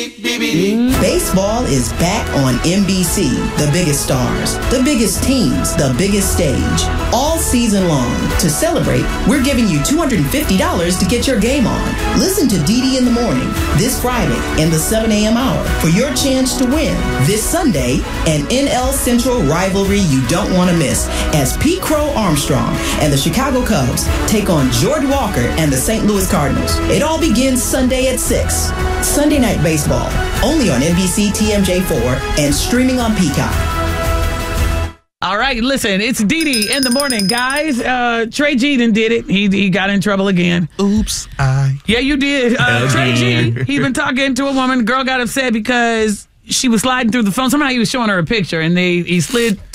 Baseball is back on NBC. The biggest stars, the biggest teams, the biggest stage. All season long. To celebrate, we're giving you $250 to get your game on. Listen to DD in the Morning this Friday in the 7 a.m. hour for your chance to win. This Sunday, an NL Central rivalry you don't want to miss as Pete Crow Armstrong and the Chicago Cubs take on George Walker and the St. Louis Cardinals. It all begins Sunday at 6. Sunday Night Baseball, only on NBC TMJ4 and streaming on Peacock. All right, listen, it's DD in the Morning, guys. Trey G done did it. He got in trouble again. Oops, Yeah, you did. Trey G, he been talking to a woman. Girl got upset because she was sliding through the phone. Somehow he was showing her a picture, and he slid